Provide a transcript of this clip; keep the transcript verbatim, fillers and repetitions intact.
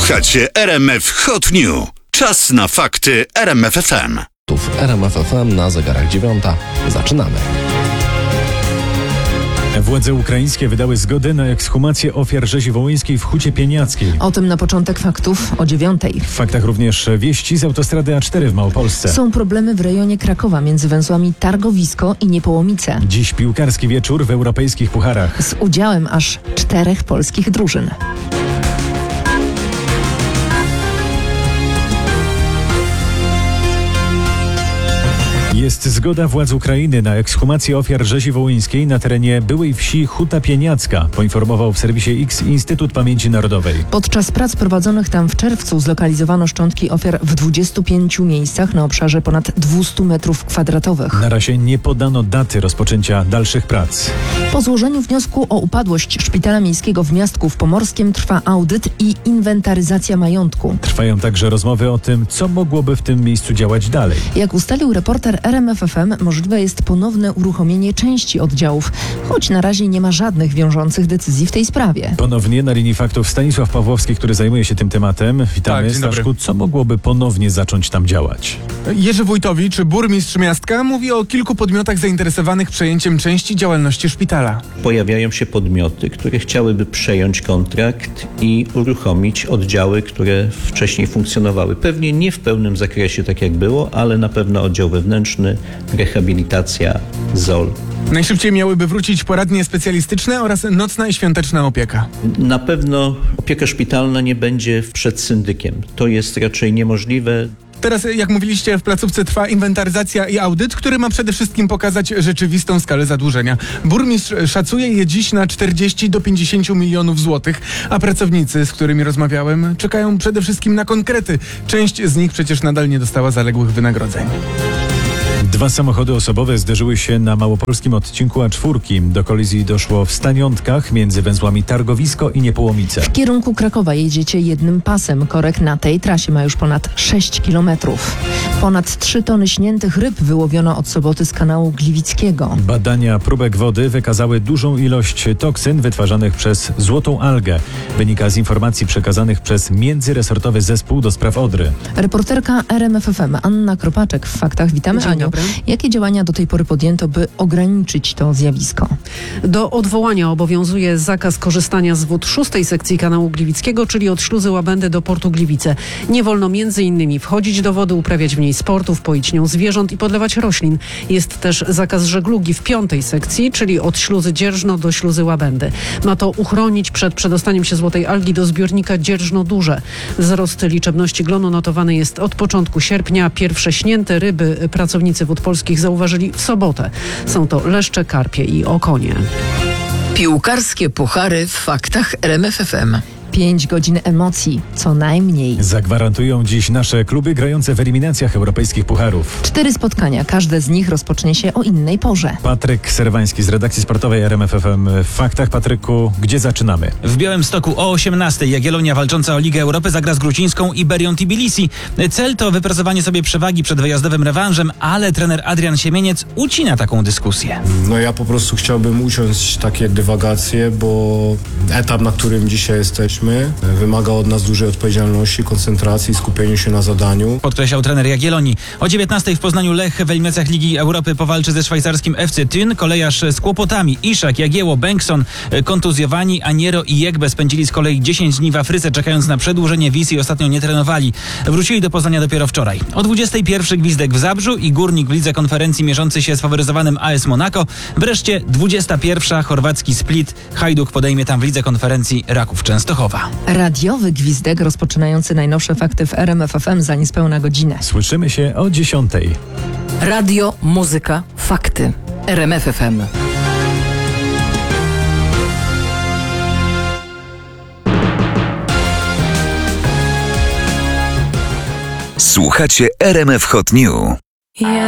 Słuchacie R M F Hot News. Czas na fakty R M F F M. Tu w R M F F M na zegarach dziewiąta. Zaczynamy. Władze ukraińskie wydały zgodę na ekshumację ofiar rzezi wołyńskiej w Hucie Pieniackiej. O tym na początek faktów o dziewiątej. W faktach również wieści z autostrady A cztery w Małopolsce. Są problemy w rejonie Krakowa między węzłami Targowisko i Niepołomice. Dziś piłkarski wieczór w europejskich pucharach. Z udziałem aż czterech polskich drużyn. Jest zgoda władz Ukrainy na ekshumację ofiar rzezi wołyńskiej na terenie byłej wsi Huta Pieniacka, poinformował w serwisie X Instytut Pamięci Narodowej. Podczas prac prowadzonych tam w czerwcu zlokalizowano szczątki ofiar w dwudziestu pięciu miejscach na obszarze ponad dwustu metrów kwadratowych. Na razie nie podano daty rozpoczęcia dalszych prac. Po złożeniu wniosku o upadłość Szpitala Miejskiego w Miastku w Pomorskim trwa audyt i inwentaryzacja majątku. Trwają także rozmowy o tym, co mogłoby w tym miejscu działać dalej. Jak ustalił reporter R M F F M, możliwe jest ponowne uruchomienie części oddziałów, choć na razie nie ma żadnych wiążących decyzji w tej sprawie. Ponownie na linii faktów Stanisław Pawłowski, który zajmuje się tym tematem. Witamy. Tak, dzień dobry. Staszku, co mogłoby ponownie zacząć tam działać? Jerzy Wójtowicz, burmistrz miastka, mówi o kilku podmiotach zainteresowanych przejęciem części działalności szpitala. Pojawiają się podmioty, które chciałyby przejąć kontrakt i uruchomić oddziały, które wcześniej funkcjonowały. Pewnie nie w pełnym zakresie, tak jak było, ale na pewno oddział wewnętrzny, rehabilitacja, Z O L. Najszybciej miałyby wrócić poradnie specjalistyczne oraz nocna i świąteczna opieka. Na pewno opieka szpitalna nie będzie przed syndykiem. To jest raczej niemożliwe. Teraz, jak mówiliście, w placówce trwa inwentaryzacja i audyt, który ma przede wszystkim pokazać rzeczywistą skalę zadłużenia. Burmistrz szacuje je dziś na czterdzieści do pięćdziesięciu milionów złotych, a pracownicy, z którymi rozmawiałem, czekają przede wszystkim na konkrety. Część z nich przecież nadal nie dostała zaległych wynagrodzeń. Dwa samochody osobowe zderzyły się na małopolskim odcinku A cztery. Do kolizji doszło w Staniątkach między węzłami Targowisko i Niepołomice. W kierunku Krakowa jedziecie jednym pasem. Korek na tej trasie ma już ponad sześć kilometrów. Ponad trzy tony śniętych ryb wyłowiono od soboty z kanału Gliwickiego. Badania próbek wody wykazały dużą ilość toksyn wytwarzanych przez złotą algę. Wynika z informacji przekazanych przez międzyresortowy zespół do spraw Odry. Reporterka R M F F M Anna Kropaczek w Faktach. Witamy, Dzień Aniu. dobry. Jakie działania do tej pory podjęto, by ograniczyć to zjawisko? Do odwołania obowiązuje zakaz korzystania z wód szóstej sekcji kanału Gliwickiego, czyli od śluzy Łabędy do portu Gliwice. Nie wolno między innymi wchodzić do wody, uprawiać w niej sportów, poić nią zwierząt i podlewać roślin. Jest też zakaz żeglugi w piątej sekcji, czyli od śluzy Dzierżno do śluzy Łabędy. Ma to uchronić przed przedostaniem się złotej algi do zbiornika Dzierżno-Duże. Wzrost liczebności glonu notowany jest od początku sierpnia. Pierwsze śnięte ryby pracownicy Wód Polskich zauważyli w sobotę. Są to leszcze, karpie i okonie. Piłkarskie puchary w faktach R M F F M. Pięć godzin emocji, co najmniej. Zagwarantują dziś nasze kluby grające w eliminacjach europejskich pucharów. Cztery spotkania, każde z nich rozpocznie się o innej porze. Patryk Serwański z redakcji sportowej R M F F M w Faktach. Patryku, gdzie zaczynamy? W Białymstoku o osiemnastej Jagiellonia walcząca o Ligę Europy zagra z gruzińską Iberią Tbilisi. Cel to wypracowanie sobie przewagi przed wyjazdowym rewanżem, ale trener Adrian Siemieniec ucina taką dyskusję. No ja po prostu chciałbym uciąć takie dywagacje, bo etap, na którym dzisiaj jesteśmy, wymaga od nas dużej odpowiedzialności, koncentracji, skupienia się na zadaniu. Podkreślał trener Jagiellonii. O dziewiętnastej w Poznaniu Lech w eliminacjach Ligi Europy powalczy ze szwajcarskim F C Thun. Kolejarz z kłopotami. Iszak, Jagiełło, Bengtson, kontuzjowani, Aniero i Jegbe spędzili z kolei dziesięć dni w Afryce, czekając na przedłużenie wiz i ostatnio nie trenowali. Wrócili do Poznania dopiero wczoraj. O dwudziestej pierwszej Gwizdek w Zabrzu i Górnik w lidze konferencji mierzący się z faworyzowanym A S Monaco. Wreszcie dwudziesta pierwsza chorwacki Split. Hajduk podejmie tam w lidze konferencji Raków Częstochowa. Radiowy gwizdek rozpoczynający najnowsze fakty w R M F F M za niespełna godzinę. Słyszymy się o dziesiątej. Radio, muzyka, fakty. R M F F M. Słuchacie R M F Hot News.